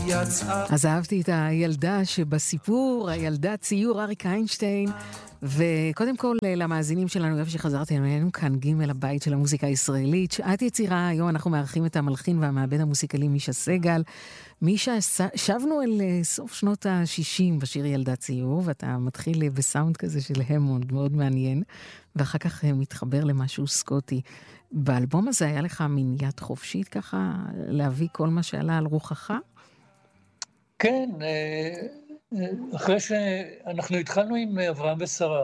אז אהבתי את הילדה שבסיפור, הילדה ציור אריק איינשטיין, וקודם כל למאזינים שלנו, איפה שחזרתם אלינו, כאן ג' הבית של המוזיקה הישראלית, שעת יצירה, היום אנחנו מארחים את המלחין והמעבד המוסיקלי מישה סגל. מישה, שבנו אל סוף שנות ה-60 בשיר ילדה ציור, ואתה מתחיל בסאונד כזה של המונד, מאוד מעניין, ואחר כך מתחבר למשהו סקוטי. באלבום הזה היה לך מין יד חופשית ככה, להביא כל מה שעלה על רוחך? כן, אחרי שאנחנו התחלנו עם אברהם ושרה,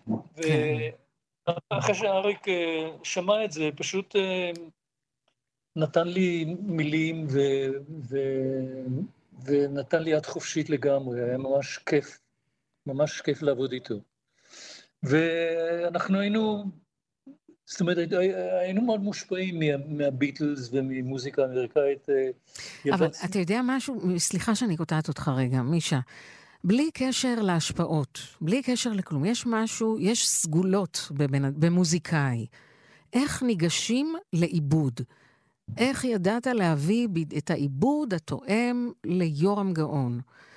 ואחרי שאריק שמע את זה, פשוט נתן לי מילים ונתן לי יד חופשית לגמרי, היה ממש כיף לעבוד איתו. ואנחנו היינו, זאת אומרת, היינו מאוד מושפעים מהביטלס וממוזיקה אמריקאית. אבל אתה יודע משהו, סליחה שאני קוטעת אותך רגע, מישה, בלי קשר להשפעות, בלי קשר לכלום, יש משהו, יש סגולות במוזיקאי. איך ניגשים לעיבוד? איך ידעת להביא את העיבוד התואם ליורם גאון?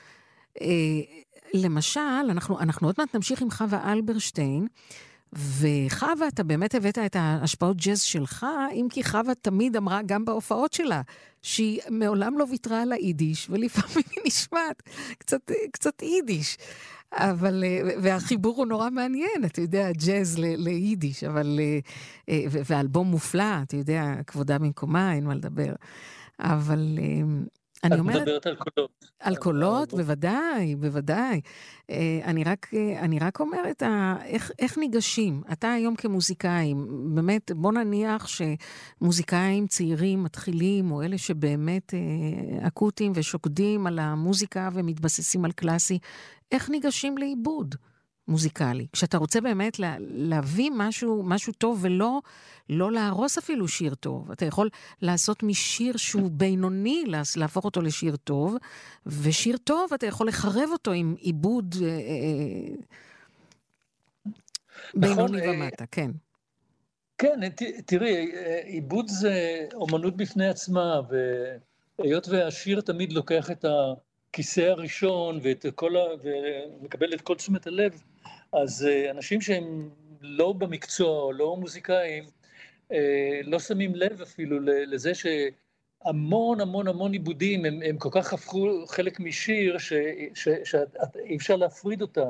למשל, אנחנו עוד מעט נמשיך עם חווה אלברשטיין, וחווה, אתה באמת הבאת את ההשפעות ג'אז שלך, אם כי חווה תמיד אמרה גם בהופעות שלה, שהיא מעולם לא ויתרה על היידיש, ולפעמים היא נשמעת קצת יידיש. אבל, והחיבור הוא נורא מעניין, אתה יודע, ג'אז ליידיש, אבל, ואלבום מופלא, אתה יודע, כבודה במקומה, אין מה לדבר. אבל אני אומרת... את מדברת על קולות. על קולות, בוודאי, בוודאי. אני רק אומרת, איך ניגשים? אתה היום כמוזיקאים, באמת, בוא נניח שמוזיקאים צעירים מתחילים, או אלה שבאמת אקוטיים ושוקדים על המוזיקה ומתבססים על קלאסי, איך ניגשים לעיבוד מוזיקלי? כשאתה רוצה באמת להביא משהו טוב ולא להרוס אפילו שיר טוב. אתה יכול לעשות משיר שהוא בינוני, להפוך אותו לשיר טוב, ושיר טוב אתה יכול לחרב אותו עם עיבוד בינוני ומטה, כן. כן, תראי, עיבוד זה אומנות בפני עצמה, והיות והשיר תמיד לוקח את הכיסא הראשון ומקבל את כל תשומת הלב, אז אנשים שהם לא במקצוע או לא מוזיקאים, לא שמים לב אפילו לזה שהמון המון המון עיבודים, הם כל כך הפכו חלק משיר שאי אפשר להפריד אותם.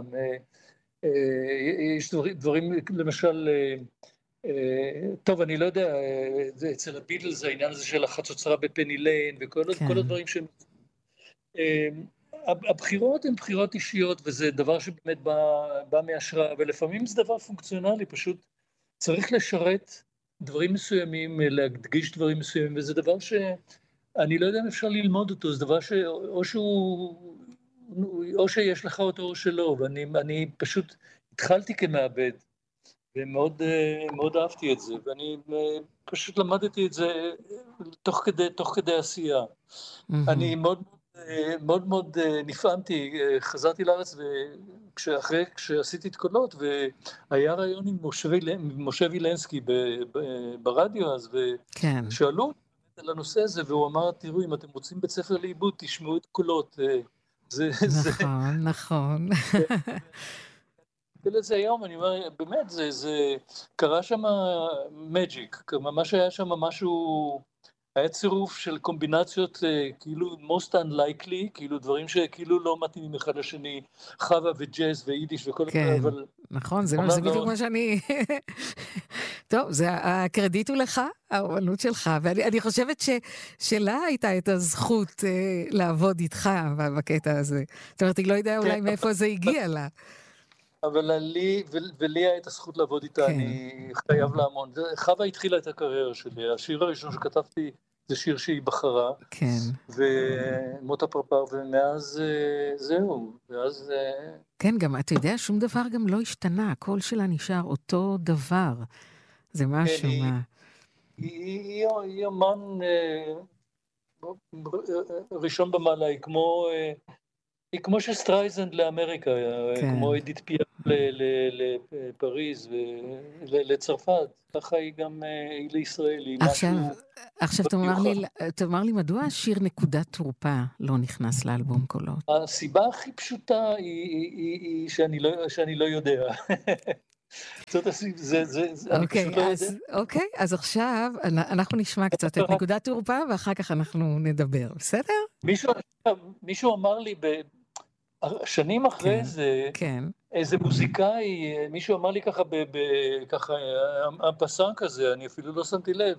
יש דברים, למשל, טוב, אני לא יודע, אצל הביטלס העניין הזה של החצוצרה בפני ליין, וכל הדברים שהם... הבחירות הן בחירות אישיות, וזה דבר שבאמת בא מהשראה, ולפעמים זה דבר פונקציונלי, פשוט צריך לשרת דברים מסוימים, להדגיש דברים מסוימים, וזה דבר שאני לא יודע אם אפשר ללמוד אותו, זה דבר או שיש לך אותו או שלא, ואני פשוט התחלתי כמעבד, ומאוד אהבתי את זה, ואני פשוט למדתי את זה תוך כדי עשייה. אני מאוד מאוד נפעמתי, חזרתי לארץ כשעשיתי את קולות, והיה רעיון עם משה וילנסקי ברדיו אז, ושאלו על הנושא הזה, והוא אמר, תראו, אם אתם רוצים בית ספר לעיבוד, תשמעו את קולות. נכון. לזה היום, אני אומר, באמת, זה קרה שם מג'יק, ממש היה שם משהו, היה צירוף של קומבינציות כאילו most unlikely, כאילו דברים שכאילו לא מתאימים אחד לשני, חווה וג'אז ויידיש וכל כן, אבל... נכון, זה בדיוק מה שאני... טוב, הקרדיט הוא לך, האומנות שלך, ואני חושבת שלה הייתה את הזכות לעבוד איתך בקטע הזה. זאת אומרת, היא לא יודעה אולי מאיפה זה הגיע לה. אבל לי היה את הזכות לעבוד איתה, אני חייב להמון. חווה התחילה את הקריירה שלי, השיר הראשון שכתבתי זה שיר שהיא בחרה, ומוטה פרפר, ומאז זהו, ואז... כן, גם אתה יודע, שום דבר גם לא השתנה, הקול שלה נשאר אותו דבר, זה משהו מה... היא אמן ראשון במעלה, היא כמו שסטרייזנד לאמריקה, כמו אדית פיאף לפריז ולצרפת, ככה היא גם, היא לישראל, היא עכשיו, משהו עכשיו מיוחד. תאמר לי, מדוע השיר נקודת תורפה לא נכנס לאלבום קולות? הסיבה הכי פשוטה היא שאני לא יודע. זאת הסיבה, אני פשוט לא יודע. אוקיי, אז עכשיו אנחנו נשמע קצת את נקודת תורפה, ואחר כך אנחנו נדבר, בסדר? מישהו אמר לי, שנים אחרי כן, זה, כן. איזה מוזיקאי, מישהו אמר לי ככה, ככה, הפסן כזה, אני אפילו לא שמתי לב,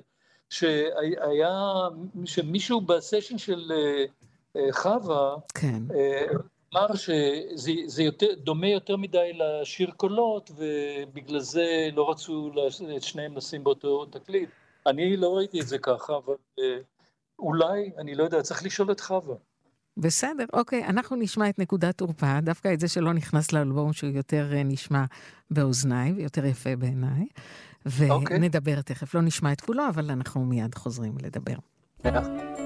שמישהו בסשן של חווה, כן. אמר שזה דומה יותר מדי לשיר קולות, ובגלל זה לא רצו את שניהם לשים באותו תקליט. אני לא ראיתי את זה ככה, אבל אולי, אני לא יודע, צריך לשאול את חווה. בסדר, אוקיי, אנחנו נשמע את נקודת תורפה, דווקא את זה שלא נכנס לאלבום, שהוא יותר נשמע באוזניי, ויותר יפה בעיניי, אוקיי. ונדבר תכף. לא נשמע את כולו, אבל אנחנו מיד חוזרים לדבר.